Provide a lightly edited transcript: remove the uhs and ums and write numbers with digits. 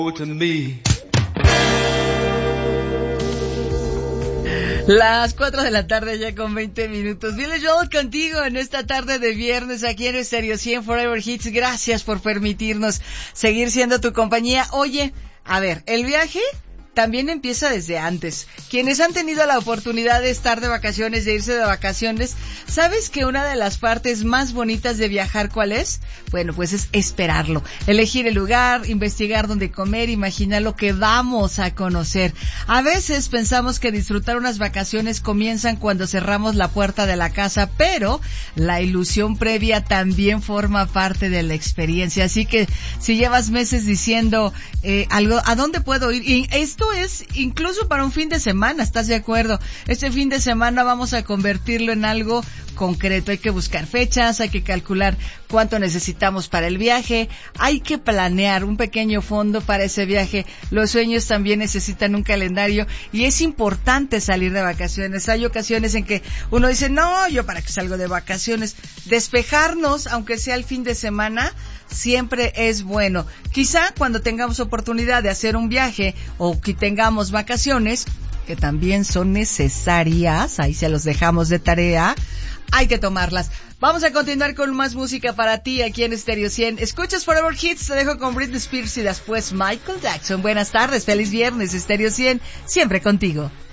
To me. Las 4 de la tarde ya con 20 minutos. Billy Joel contigo en esta tarde de viernes aquí en Stereo 100 Forever Hits. Gracias por permitirnos seguir siendo tu compañía. Oye, a ver, el viaje también empieza desde antes. Quienes han tenido la oportunidad de estar de vacaciones, de irse de vacaciones, ¿sabes que una de las partes más bonitas de viajar cuál es? Bueno, pues es esperarlo. Elegir el lugar, investigar dónde comer, imaginar lo que vamos a conocer. A veces pensamos que disfrutar unas vacaciones comienzan cuando cerramos la puerta de la casa, pero la ilusión previa también forma parte de la experiencia. Así que si llevas meses diciendo algo, ¿a dónde puedo ir? Y esto es incluso para un fin de semana, ¿estás de acuerdo? Este fin de semana vamos a convertirlo en algo concreto. Hay que buscar fechas, hay que calcular cuánto necesitamos para el viaje, hay que planear un pequeño fondo para ese viaje. Los sueños también necesitan un calendario y es importante salir de vacaciones. Hay ocasiones en que uno dice, no, yo para qué salgo de vacaciones. Despejarnos, aunque sea el fin de semana, siempre es bueno. Quizá cuando tengamos oportunidad de hacer un viaje o que tengamos vacaciones, que también son necesarias, ahí se los dejamos de tarea, hay que tomarlas. Vamos a continuar con más música para ti aquí en Stereo 100. Escuchas Forever Hits, te dejo con Britney Spears y después Michael Jackson. Buenas tardes, feliz viernes, Stereo 100, siempre contigo.